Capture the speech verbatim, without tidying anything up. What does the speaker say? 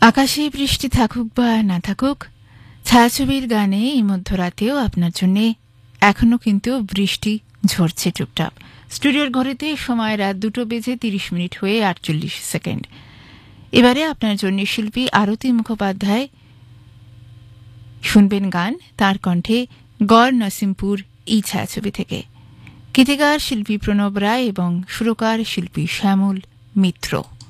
আকাশে বৃষ্টি থাকুক বা না থাকুক, ছায়াছবির গানে এই মধ্যরাতেও আপনার জন্যে এখনও কিন্তু বৃষ্টি ঝরছে টুপটাপ। স্টুডিওর ঘরেতে সময় রাত দুটো বেজে তিরিশ মিনিট হয়ে আটচল্লিশ সেকেন্ড। এবারে আপনার জন্য শিল্পী আরতি মুখোপাধ্যায় শুনবেন গান, তার কণ্ঠে গড় নসিমপুর এই ছায়াছবি থেকে। গীতিকার শিল্পী প্রণব রায় এবং সুরকার শিল্পী শ্যামল মিত্র।